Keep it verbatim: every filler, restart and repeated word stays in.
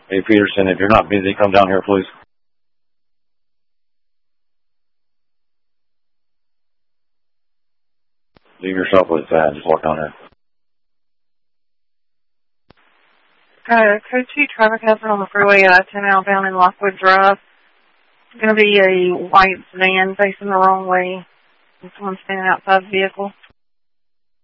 Hey, Peterson, if you're not busy, come down here, please. Leave your shop with that. Just walk down here. Uh, Code two traffic hazard on the freeway at I ten outbound in Lockwood Drive. It's going to be a white van facing the wrong way. And someone standing outside the vehicle.